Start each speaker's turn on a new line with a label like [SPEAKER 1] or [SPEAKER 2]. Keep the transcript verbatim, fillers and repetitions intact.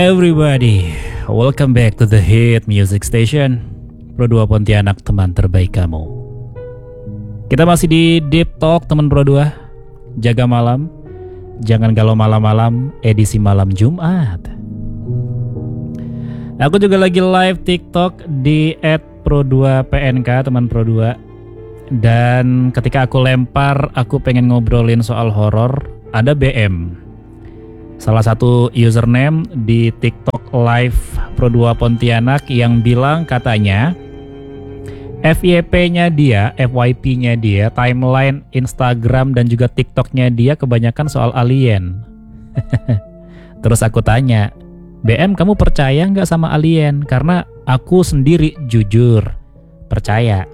[SPEAKER 1] Everybody, welcome back to the Hit Music Station, Pro dua Pontianak, teman terbaik kamu. Kita masih di Deep Talk teman Pro dua. Jaga malam, jangan galau malam-malam, edisi malam Jumat. Aku juga lagi live TikTok di et pro dua p n k teman Pro dua. Dan ketika aku lempar, aku pengen ngobrolin soal horor, ada B M, salah satu username di TikTok Live Pro dua Pontianak, yang bilang katanya F Y P-nya dia, F Y P-nya dia, timeline Instagram dan juga TikTok-nya dia kebanyakan soal alien. Terus aku tanya, B M, kamu percaya nggak sama alien? Karena aku sendiri jujur percaya.